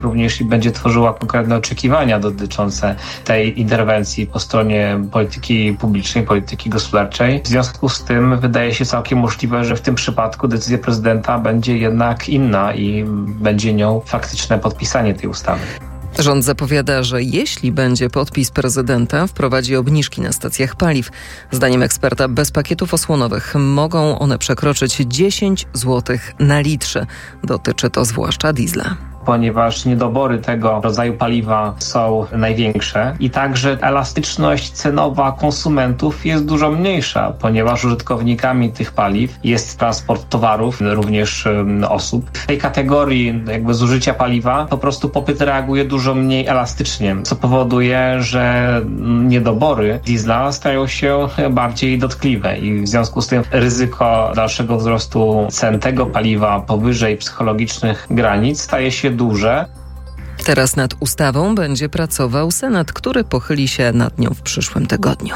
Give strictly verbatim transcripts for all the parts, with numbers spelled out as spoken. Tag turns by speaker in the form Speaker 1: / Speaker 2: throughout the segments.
Speaker 1: również i będzie tworzyła konkretne oczekiwania dotyczące tej interwencji po stronie polityki publicznej, polityki gospodarczej. W związku z tym wydaje się całkiem możliwe, że w tym przypadku decyzja prezydenta będzie jednak inna i będzie nią faktyczne podpisanie tej ustawy.
Speaker 2: Rząd zapowiada, że jeśli będzie podpis prezydenta, wprowadzi obniżki na stacjach paliw. Zdaniem eksperta bez pakietów osłonowych mogą one przekroczyć dziesięć złotych na litrze. Dotyczy to zwłaszcza diesla.
Speaker 1: Ponieważ niedobory tego rodzaju paliwa są największe i także elastyczność cenowa konsumentów jest dużo mniejsza, ponieważ użytkownikami tych paliw jest transport towarów, również um, osób. W tej kategorii jakby zużycia paliwa po prostu popyt reaguje dużo mniej elastycznie, co powoduje, że niedobory diesla stają się bardziej dotkliwe i w związku z tym ryzyko dalszego wzrostu cen tego paliwa powyżej psychologicznych granic staje się duże.
Speaker 2: Teraz nad ustawą będzie pracował Senat, który pochyli się nad nią w przyszłym tygodniu.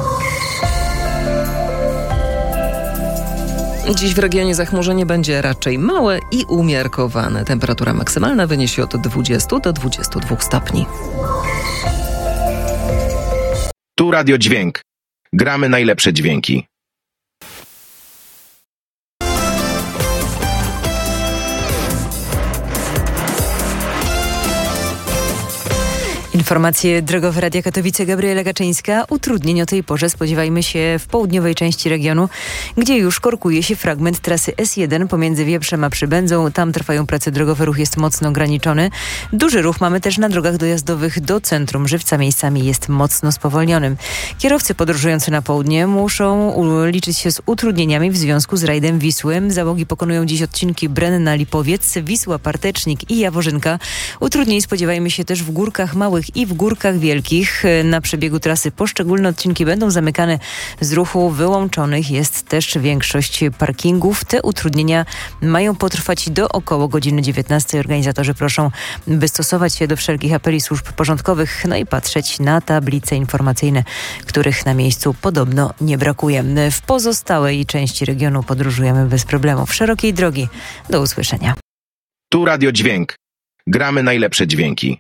Speaker 2: Dziś w regionie zachmurzenie będzie raczej małe i umiarkowane. Temperatura maksymalna wyniesie od dwudziestu do dwudziestu dwóch stopni.
Speaker 3: Tu Radio Dźwięk. Gramy najlepsze dźwięki.
Speaker 4: Informacje drogowe Radia Katowice, Gabriela Gaczyńska. Utrudnień o tej porze spodziewajmy się w południowej części regionu, gdzie już korkuje się fragment trasy S jeden pomiędzy Wieprzem a Przybędzą. Tam trwają prace drogowe, ruch jest mocno ograniczony. Duży ruch mamy też na drogach dojazdowych do centrum Żywca. Miejscami jest mocno spowolnionym. Kierowcy podróżujący na południe muszą liczyć się z utrudnieniami w związku z rajdem Wisły. Załogi pokonują dziś odcinki Brenna-Lipowiec, Wisła-Partecznik i Jaworzynka. Utrudnień spodziewajmy się też w Górkach Małych i w Górkach Wielkich. Na przebiegu trasy poszczególne odcinki będą zamykane z ruchu. Wyłączonych jest też większość parkingów. Te utrudnienia mają potrwać do około godziny dziewiętnastej. Organizatorzy proszą, by stosować się do wszelkich apeli służb porządkowych, no i patrzeć na tablice informacyjne, których na miejscu podobno nie brakuje. W pozostałej części regionu podróżujemy bez problemów. Szerokiej drogi. Do usłyszenia.
Speaker 3: Tu Radio Dźwięk. Gramy najlepsze dźwięki.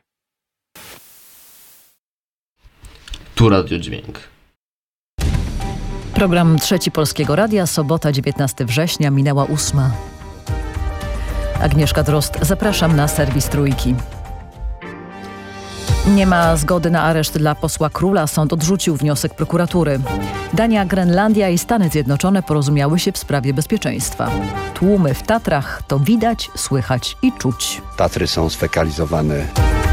Speaker 5: Tu Radio Dźwięk.
Speaker 6: Program Trzeci Polskiego Radia, sobota dziewiętnastego września, minęła ósma. Agnieszka Drozd, zapraszam na serwis Trójki. Nie ma zgody na areszt dla posła Króla. Sąd odrzucił wniosek prokuratury. Dania, Grenlandia i Stany Zjednoczone porozumiały się w sprawie bezpieczeństwa. Tłumy w Tatrach to widać, słychać i czuć.
Speaker 7: Tatry są sfekalizowane.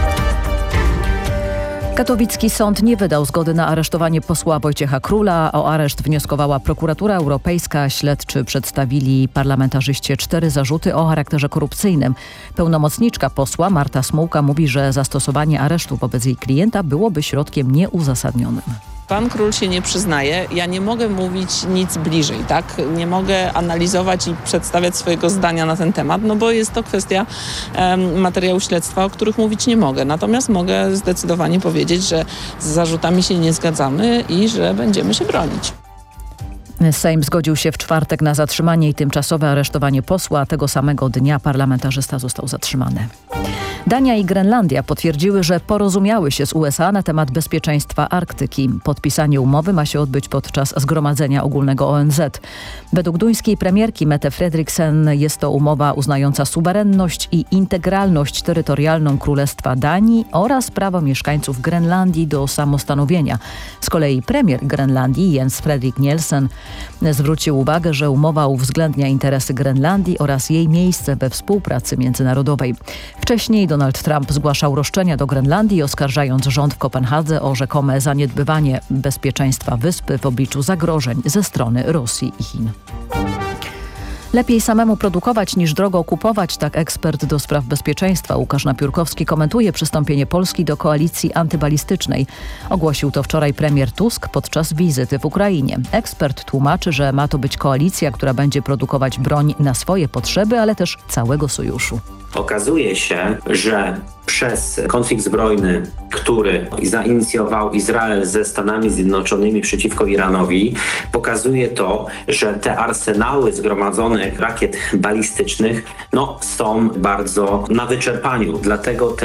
Speaker 6: Katowicki sąd nie wydał zgody na aresztowanie posła Wojciecha Króla. O areszt wnioskowała prokuratura europejska. Śledczy przedstawili parlamentarzyście cztery zarzuty o charakterze korupcyjnym. Pełnomocniczka posła Marta Smułka mówi, że zastosowanie aresztu wobec jej klienta byłoby środkiem nieuzasadnionym.
Speaker 8: Pan Król się nie przyznaje, ja nie mogę mówić nic bliżej, tak? Nie mogę analizować i przedstawiać swojego zdania na ten temat, no bo jest to kwestia um, materiału śledztwa, o których mówić nie mogę. Natomiast mogę zdecydowanie powiedzieć, że z zarzutami się nie zgadzamy i że będziemy się bronić.
Speaker 6: Sejm zgodził się w czwartek na zatrzymanie i tymczasowe aresztowanie posła. Tego samego dnia parlamentarzysta został zatrzymany. Dania i Grenlandia potwierdziły, że porozumiały się z U S A na temat bezpieczeństwa Arktyki. Podpisanie umowy ma się odbyć podczas Zgromadzenia Ogólnego O N Z. Według duńskiej premierki Mette Frederiksen jest to umowa uznająca suwerenność i integralność terytorialną Królestwa Danii oraz prawo mieszkańców Grenlandii do samostanowienia. Z kolei premier Grenlandii Jens Fredrik Nielsen zwrócił uwagę, że umowa uwzględnia interesy Grenlandii oraz jej miejsce we współpracy międzynarodowej. Wcześniej Donald Trump zgłaszał roszczenia do Grenlandii, oskarżając rząd w Kopenhadze o rzekome zaniedbywanie bezpieczeństwa wyspy w obliczu zagrożeń ze strony Rosji i Chin. Lepiej samemu produkować niż drogo kupować, tak ekspert do spraw bezpieczeństwa Łukasz Napiórkowski komentuje przystąpienie Polski do koalicji antybalistycznej. Ogłosił to wczoraj premier Tusk podczas wizyty w Ukrainie. Ekspert tłumaczy, że ma to być koalicja, która będzie produkować broń na swoje potrzeby, ale też całego sojuszu.
Speaker 9: Okazuje się, że przez konflikt zbrojny, który zainicjował Izrael ze Stanami Zjednoczonymi przeciwko Iranowi, pokazuje to, że te arsenały zgromadzonych rakiet balistycznych no, są bardzo na wyczerpaniu. Dlatego te